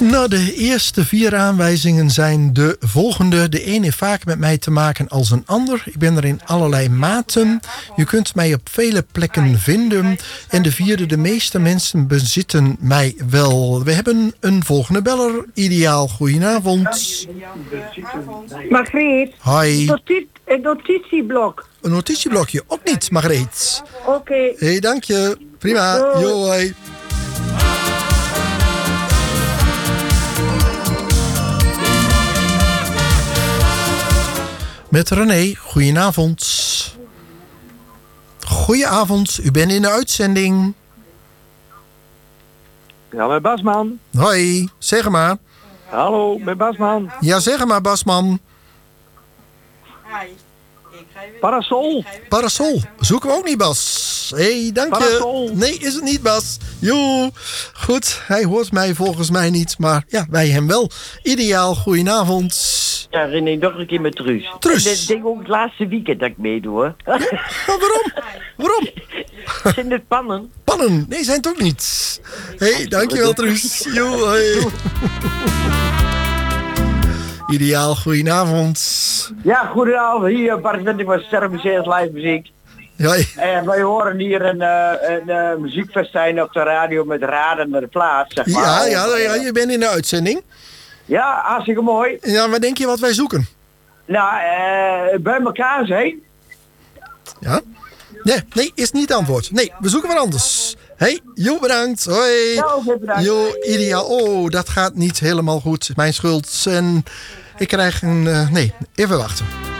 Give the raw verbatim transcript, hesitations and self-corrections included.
Nou, de eerste vier aanwijzingen zijn de volgende. De een heeft vaak met mij te maken als een ander. Ik ben er in allerlei maten. Je kunt mij op vele plekken vinden. En de vierde, de meeste mensen bezitten mij wel. We hebben een volgende beller. Ideaal, goedenavond. Margreet. Hoi. Notitie, een notitieblok. Een notitieblokje, ook niet, Margreet. Oké. Okay. Hé, hey, dank je. Prima. Doei. Jo, hoi. Met René, goedenavond. Goedenavond, u bent in de uitzending. Ja, met Basman. Hoi, zeg maar. Hallo, met Basman. Ja, zeg maar, Basman. Parasol. Parasol, zoeken we ook niet, Bas. Hé, hey, dank je. Parasol. Nee, is het niet, Bas. Jo, goed, hij hoort mij volgens mij niet, maar ja, wij hem wel. Ideaal, goedenavond. Ja, René, nog een keer met Truus. Truus. En ik denk ook het laatste weekend dat ik meedoe, hoor. Ja, waarom? Waarom? Zijn het pannen? Pannen? Nee, zijn het ook niet. Hé, hey, dankjewel, Truus. Jo, hoi. Ideaal, goedenavond. Ja, goedenavond. Hier, Bart Winting van Sterrenmuseum Live Muziek. Hoi. En wij horen hier een, uh, een uh, muziekfestijn op de radio met raden naar de plaats, zeg maar. Ja, ja, ja, je bent in de uitzending. Ja, hartstikke mooi. Ja, maar denk je wat wij zoeken? Nou, uh, bij elkaar zijn. Ja? Nee, nee, is niet het antwoord. Nee, we zoeken wat anders. Hey, Jo, bedankt. Hoi. Ja, ook bedankt. Jo, ideaal. Oh, dat gaat niet helemaal goed. Mijn schuld. En ik krijg een... Uh, nee, even wachten.